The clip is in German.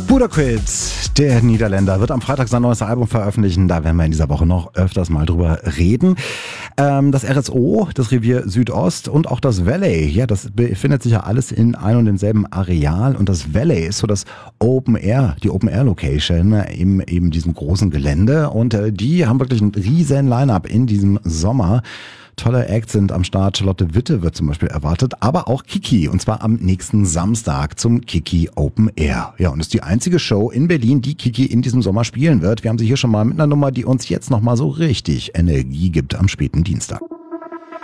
Budapest, der Niederländer, wird am Freitag sein neues Album veröffentlichen. Da werden wir in dieser Woche noch öfters mal drüber reden. Das RSO, das Revier Südost und auch das Valley, ja, das befindet sich ja alles in ein und demselben Areal. Und das Valley ist so das Open Air, die Open Air Location in eben diesem großen Gelände. Und die haben wirklich ein riesen Line-Up in diesem Sommer. Tolle Acts sind am Start. Charlotte Witte wird zum Beispiel erwartet, aber auch Kiki, und zwar am nächsten Samstag zum Kiki Open Air. Ja, und ist die einzige Show in Berlin, die Kiki in diesem Sommer spielen wird. Wir haben sie hier schon mal mit einer Nummer, die uns jetzt nochmal so richtig Energie gibt am späten Dienstag.